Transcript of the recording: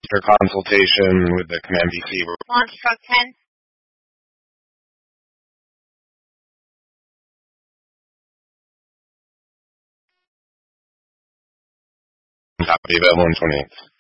For consultation with the Command PC. Launch truck 10. Copy available on 28th.